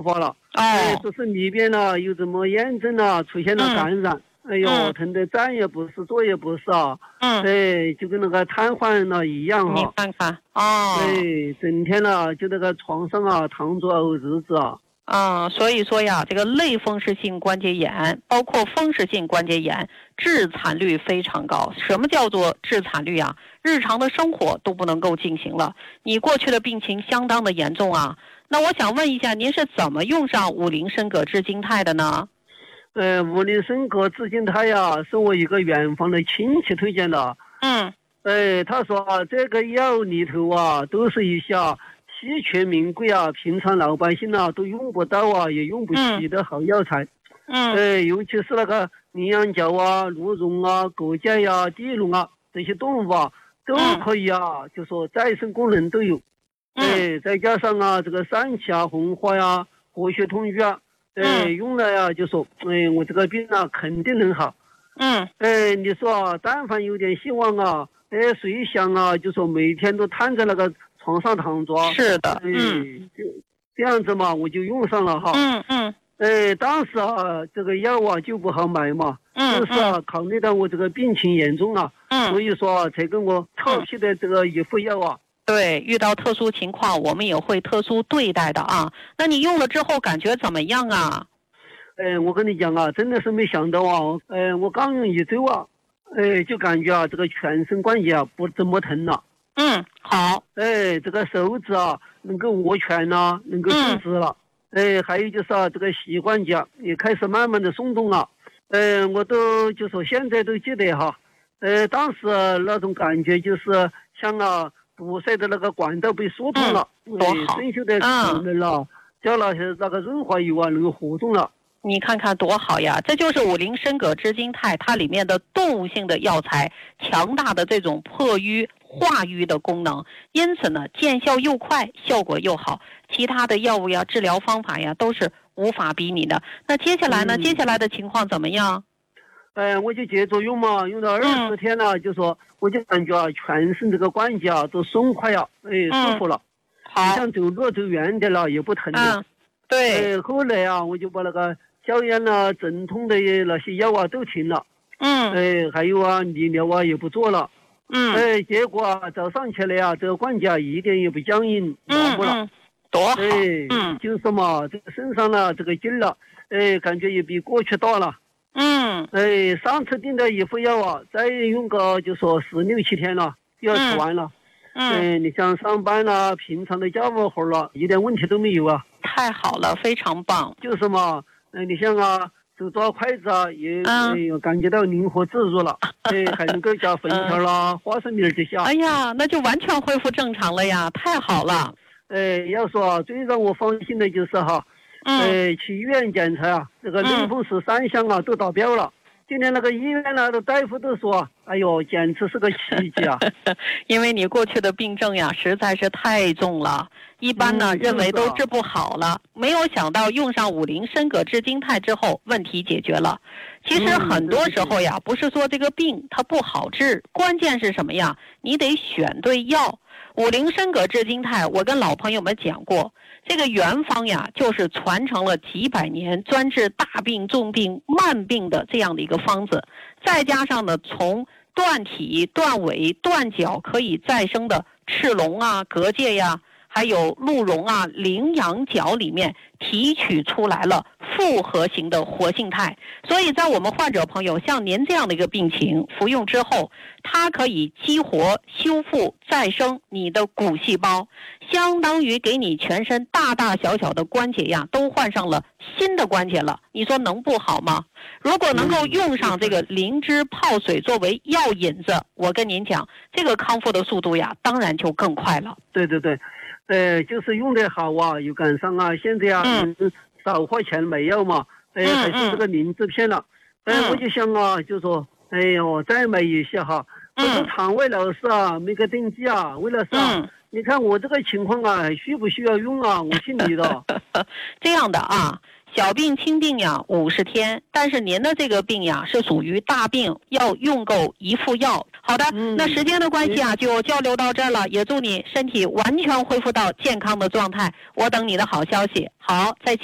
爆发了， 哦， 说是里边呢有这么炎症了，出现了感染，哎呦，疼得站也不是，坐也不是啊，就跟那个瘫痪了一样哈。 你看看，哦， 整天呢就那个床上啊躺着熬日子啊。 所以说呀，这个类风湿性关节炎，包括风湿性关节炎，致残率非常高。什么叫做致残率啊？日常的生活都不能够进行了。你过去的病情相当的严重啊。那我想问一下，您是怎么用上五苓参葛炙金肽的呢？ 五苓参葛炙金肽呀，是我一个远房的亲戚推荐的。他说这个药里头啊，都是一些稀缺名贵啊，平常老百姓啊都用不到啊，也用不起的好药材。尤其是那个羚羊角啊、鹿茸啊、蛤蚧呀、地龙啊这些动物啊，都可以啊，就说再生功能都有。再加上啊，这个三七啊、红花呀、活血通瘀啊，用了呀，就说，我这个病啊肯定能好。你说啊，但凡有点希望啊，谁想啊，就说每天都瘫在那个床上躺着。 是的， 就这样子嘛，我就用上了哈。当时啊，这个药啊就不好买嘛。就是啊，考虑到我这个病情严重啊，所以说才跟我特批的这个一副药啊。 对，遇到特殊情况，我们也会特殊对待的啊。那你用了之后感觉怎么样啊？ 我跟你讲啊，真的是没想到啊，我刚用1周啊，就感觉啊，这个全身关节啊不怎么疼了。 好。 这个手指啊能够握拳呐，能够伸直了。还有就是啊，这个膝关节也开始慢慢的松动了。我都就说现在都记得哈。当时那种感觉就是像啊堵塞的那个管道被疏通了， 多好。 生锈的可能了，叫那些那个润滑油啊能够活动了。 你看看多好呀！这就是五苓参葛炙金肽它里面的动物性的药材，强大的这种破瘀化瘀的功能，因此呢见效又快，效果又好，其他的药物呀、治疗方法呀都是无法比拟的。那接下来呢？接下来的情况怎么样？ 我就接着用嘛，用了20天了，就说我就感觉啊，全身这个关节啊都松快了，舒服了。 好， 像走路走远点了也不疼了。 对。 后来啊，我就把那个消炎啊、镇痛的那些药啊都停了。还有啊，利尿啊也不做了。结果啊，早上起来啊，这个关节啊一点也不僵硬麻木了。 多好。 就是嘛，这个身上呢这个劲了，感觉也比过去大了。上次订的一副药啊，再用个就说16、7天了，就要吃完了。你像上班啦、平常的家务活了，一点问题都没有啊。 太好了，非常棒。 就是嘛，你像啊，手抓筷子啊，也感觉到灵活自如了。还能够加粉条啦、花生米这些。 哎呀，那就完全恢复正常了呀，太好了。 要说啊，最让我放心的就是哈。去医院检查啊，这个类风湿3项啊都达标了。今天那个医院的大夫都说，哎呦，简直是个奇迹啊！ 因为你过去的病症呀实在是太重了，一般呢认为都治不好了，没有想到用上五苓参葛炙金肽之后，问题解决了。其实很多时候呀，不是说这个病它不好治，关键是什么呀？你得选对药。五苓参葛炙金肽，我跟老朋友们讲过，这个原方呀，就是传承了几百年，专治大病、重病、慢病的这样的一个方子，再加上呢，从断体、断尾、断脚可以再生的赤龙啊、蛤蚧呀，还有鹿茸啊、羚羊角里面提取出来了复合型的活性肽，所以在我们患者朋友像您这样的一个病情服用之后，它可以激活、修复、再生你的骨细胞，相当于给你全身大大小小的关节呀都换上了新的关节了，你说能不好吗？如果能够用上这个灵芝泡水作为药引子，我跟您讲，这个康复的速度呀当然就更快了。 对，就是用得好啊，又赶上啊，现在啊少花钱买药嘛，还是这个灵芝片了。我就想啊，就说哎呦再买一些哈。我说场外老师啊没个登记啊，为了啥？你看我这个情况啊，需不需要用啊？我听你的。 这样的啊，小病轻病呀50天，但是您的这个病呀是属于大病，要用够1副药。好的，那时间的关系啊，就交流到这儿了，也祝你身体完全恢复到健康的状态。我等你的好消息。好，再见。